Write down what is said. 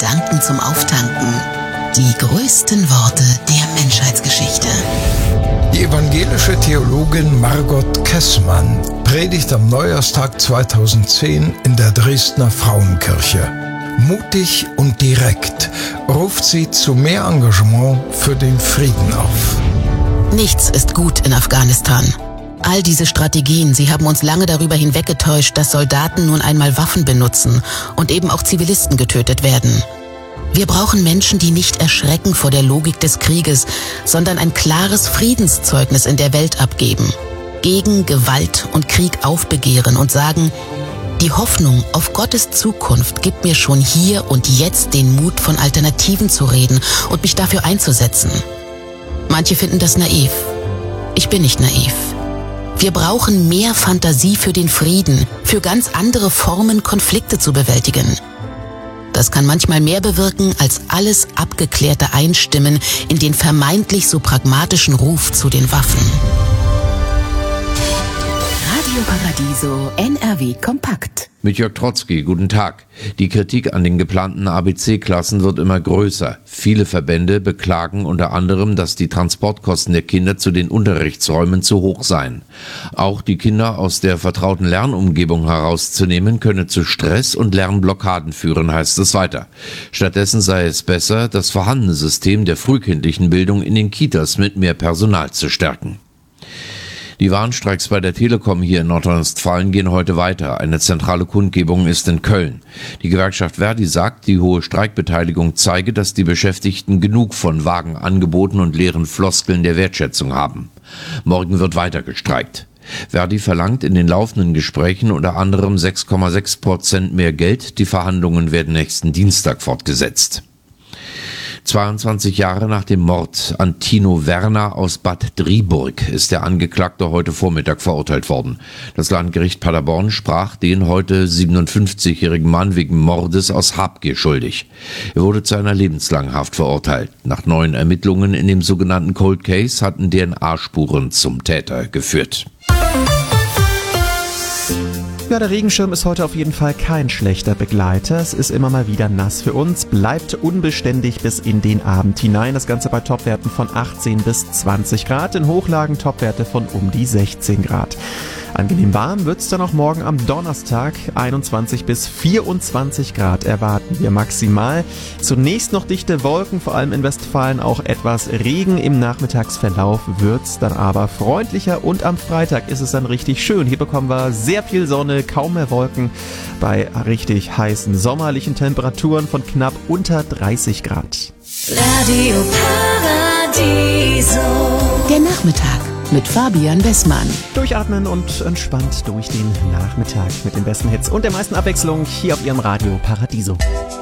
Gedanken zum Auftanken. Die größten Worte der Menschheitsgeschichte. Die evangelische Theologin Margot Kessmann predigt am Neujahrstag 2010 in der Dresdner Frauenkirche. Mutig und direkt ruft sie zu mehr Engagement für den Frieden auf. Nichts ist gut in Afghanistan. All diese Strategien, sie haben uns lange darüber hinweggetäuscht, dass Soldaten nun einmal Waffen benutzen und eben auch Zivilisten getötet werden. Wir brauchen Menschen, die nicht erschrecken vor der Logik des Krieges, sondern ein klares Friedenszeugnis in der Welt abgeben. Gegen Gewalt und Krieg aufbegehren und sagen, die Hoffnung auf Gottes Zukunft gibt mir schon hier und jetzt den Mut, von Alternativen zu reden und mich dafür einzusetzen. Manche finden das naiv. Ich bin nicht naiv. Wir brauchen mehr Fantasie für den Frieden, für ganz andere Formen, Konflikte zu bewältigen. Das kann manchmal mehr bewirken, als alles abgeklärte Einstimmen in den vermeintlich so pragmatischen Ruf zu den Waffen. Radio Paradiso NRW Kompakt. Mit Jörg Trotzki, guten Tag. Die Kritik an den geplanten ABC-Klassen wird immer größer. Viele Verbände beklagen unter anderem, dass die Transportkosten der Kinder zu den Unterrichtsräumen zu hoch seien. Auch die Kinder aus der vertrauten Lernumgebung herauszunehmen, könne zu Stress und Lernblockaden führen, heißt es weiter. Stattdessen sei es besser, das vorhandene System der frühkindlichen Bildung in den Kitas mit mehr Personal zu stärken. Die Warnstreiks bei der Telekom hier in Nordrhein-Westfalen gehen heute weiter. Eine zentrale Kundgebung ist in Köln. Die Gewerkschaft Verdi sagt, die hohe Streikbeteiligung zeige, dass die Beschäftigten genug von vagen Angeboten und leeren Floskeln der Wertschätzung haben. Morgen wird weiter gestreikt. Verdi verlangt in den laufenden Gesprächen unter anderem 6,6% mehr Geld. Die Verhandlungen werden nächsten Dienstag fortgesetzt. 22 Jahre nach dem Mord an Tino Werner aus Bad Driburg ist der Angeklagte heute Vormittag verurteilt worden. Das Landgericht Paderborn sprach den heute 57-jährigen Mann wegen Mordes aus Habgier schuldig. Er wurde zu einer lebenslangen Haft verurteilt. Nach neuen Ermittlungen in dem sogenannten Cold Case hatten DNA-Spuren zum Täter geführt. Ja, der Regenschirm ist heute auf jeden Fall kein schlechter Begleiter. Es ist immer mal wieder nass für uns, bleibt unbeständig bis in den Abend hinein. Das Ganze bei Topwerten von 18 bis 20 Grad, in Hochlagen Topwerte von um die 16 Grad. Angenehm warm wird's dann auch morgen am Donnerstag. 21 bis 24 Grad erwarten wir maximal. Zunächst noch dichte Wolken, vor allem in Westfalen auch etwas Regen. Im Nachmittagsverlauf wird's dann aber freundlicher und am Freitag ist es dann richtig schön. Hier bekommen wir sehr viel Sonne, kaum mehr Wolken bei richtig heißen sommerlichen Temperaturen von knapp unter 30 Grad. Radio Paradiso. Der Nachmittag mit Fabian Wessmann. Durchatmen und entspannt durch den Nachmittag mit den besten Hits und der meisten Abwechslung hier auf Ihrem Radio Paradiso.